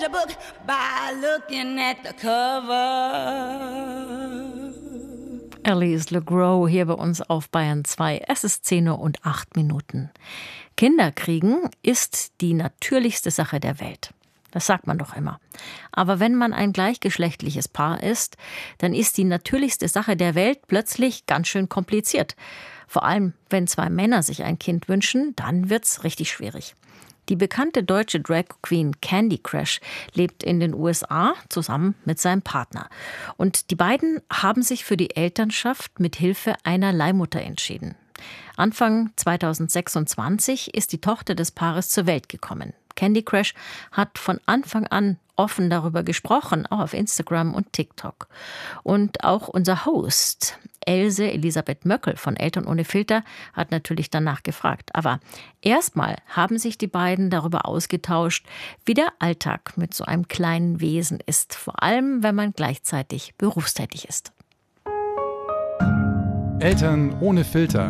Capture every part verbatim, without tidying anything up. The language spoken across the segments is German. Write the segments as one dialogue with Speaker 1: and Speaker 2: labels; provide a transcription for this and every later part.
Speaker 1: a book by looking at the cover.
Speaker 2: Alice LeGros hier bei uns auf Bayern zwei. Es ist zehn Uhr und acht Minuten. Kinder kriegen ist die natürlichste Sache der Welt. Das sagt man doch immer. Aber wenn man ein gleichgeschlechtliches Paar ist, dann ist die natürlichste Sache der Welt plötzlich ganz schön kompliziert. Vor allem, wenn zwei Männer sich ein Kind wünschen, dann wird's richtig schwierig. Die bekannte deutsche Drag Queen Candy Crash lebt in den U S A zusammen mit seinem Partner. Und die beiden haben sich für die Elternschaft mit Hilfe einer Leihmutter entschieden. Anfang zweitausendsechsundzwanzig ist die Tochter des Paares zur Welt gekommen. Candy Crash hat von Anfang an offen darüber gesprochen, auch auf Instagram und TikTok. Und auch unser Host, Else Elisabeth Möckel von Eltern ohne Filter, hat natürlich danach gefragt. Aber erstmal haben sich die beiden darüber ausgetauscht, wie der Alltag mit so einem kleinen Wesen ist. Vor allem, wenn man gleichzeitig berufstätig ist.
Speaker 3: Eltern ohne Filter.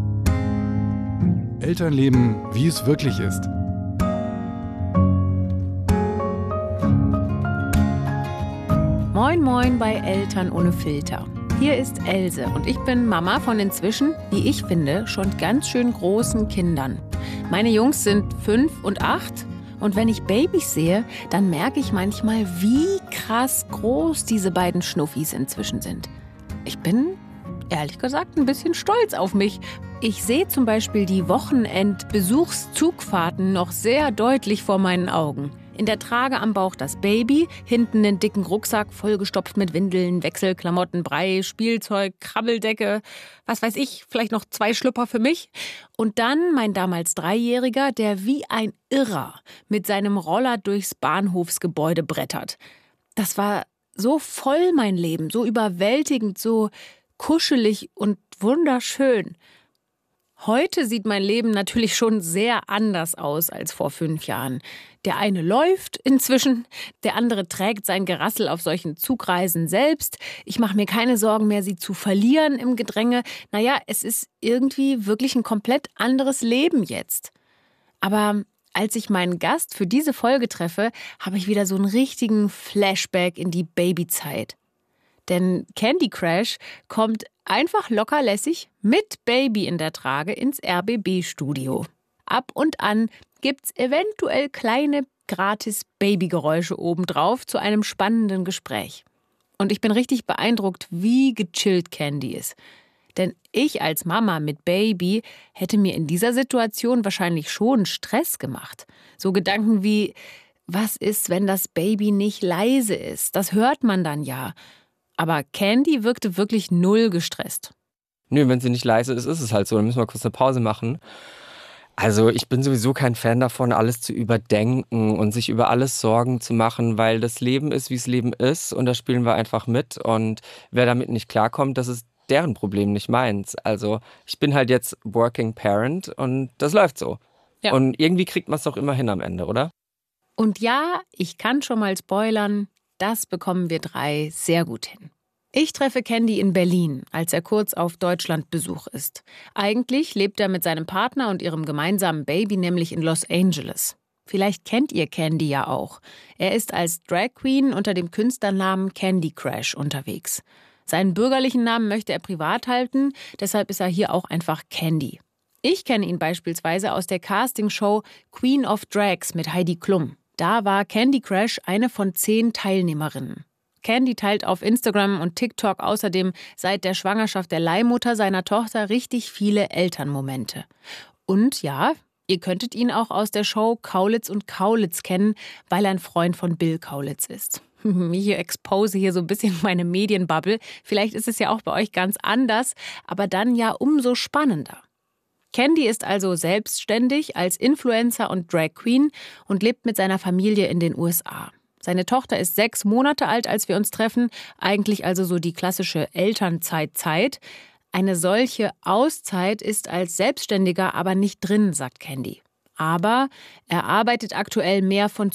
Speaker 3: Elternleben, wie es wirklich ist.
Speaker 4: Moin Moin bei Eltern ohne Filter. Hier ist Else und ich bin Mama von inzwischen, wie ich finde, schon ganz schön großen Kindern. Meine Jungs sind fünf und acht und wenn ich Babys sehe, dann merke ich manchmal, wie krass groß diese beiden Schnuffis inzwischen sind. Ich bin, ehrlich gesagt, ein bisschen stolz auf mich. Ich sehe zum Beispiel die Wochenend-Besuchszugfahrten noch sehr deutlich vor meinen Augen. In der Trage am Bauch das Baby, hinten einen dicken Rucksack vollgestopft mit Windeln, Wechselklamotten, Brei, Spielzeug, Krabbeldecke, was weiß ich, vielleicht noch zwei Schlüpper für mich. Und dann mein damals Dreijähriger, der wie ein Irrer mit seinem Roller durchs Bahnhofsgebäude brettert. Das war so voll mein Leben, so überwältigend, so kuschelig und wunderschön. Heute sieht mein Leben natürlich schon sehr anders aus als vor fünf Jahren. Der eine läuft inzwischen, der andere trägt sein Gerassel auf solchen Zugreisen selbst. Ich mache mir keine Sorgen mehr, sie zu verlieren im Gedränge. Naja, es ist irgendwie wirklich ein komplett anderes Leben jetzt. Aber als ich meinen Gast für diese Folge treffe, habe ich wieder so einen richtigen Flashback in die Babyzeit. Denn Candy Crash kommt einfach lockerlässig mit Baby in der Trage ins R B B-Studio. Ab und an gibt's eventuell kleine gratis Babygeräusche obendrauf zu einem spannenden Gespräch. Und ich bin richtig beeindruckt, wie gechillt Candy ist. Denn ich als Mama mit Baby hätte mir in dieser Situation wahrscheinlich schon Stress gemacht. So Gedanken wie, was ist, wenn das Baby nicht leise ist? Das hört man dann ja. Aber Candy wirkte wirklich null gestresst.
Speaker 5: Nö, wenn sie nicht leise ist, ist es halt so. Dann müssen wir kurz eine Pause machen. Also ich bin sowieso kein Fan davon, alles zu überdenken und sich über alles Sorgen zu machen, weil das Leben ist, wie es Leben ist und da spielen wir einfach mit. Und wer damit nicht klarkommt, das ist deren Problem, nicht meins. Also ich bin halt jetzt Working Parent und das läuft so. Ja. Und irgendwie kriegt man es doch immer hin am Ende, oder?
Speaker 4: Und ja, ich kann schon mal spoilern, das bekommen wir drei sehr gut hin. Ich treffe Candy in Berlin, als er kurz auf Deutschlandbesuch ist. Eigentlich lebt er mit seinem Partner und ihrem gemeinsamen Baby nämlich in Los Angeles. Vielleicht kennt ihr Candy ja auch. Er ist als Drag Queen unter dem Künstlernamen Candy Crash unterwegs. Seinen bürgerlichen Namen möchte er privat halten, deshalb ist er hier auch einfach Candy. Ich kenne ihn beispielsweise aus der Castingshow Queen of Drags mit Heidi Klum. Da war Candy Crash eine von zehn Teilnehmerinnen. Candy teilt auf Instagram und TikTok außerdem seit der Schwangerschaft der Leihmutter seiner Tochter richtig viele Elternmomente. Und ja, ihr könntet ihn auch aus der Show Kaulitz und Kaulitz kennen, weil er ein Freund von Bill Kaulitz ist. Ich expose hier so ein bisschen meine Medienbubble. Vielleicht ist es ja auch bei euch ganz anders, aber dann ja umso spannender. Candy ist also selbstständig als Influencer und Drag Queen und lebt mit seiner Familie in den U S A. Seine Tochter ist sechs Monate alt, als wir uns treffen, eigentlich also so die klassische Elternzeitzeit. Eine solche Auszeit ist als Selbstständiger aber nicht drin, sagt Candy. Aber er arbeitet aktuell mehr von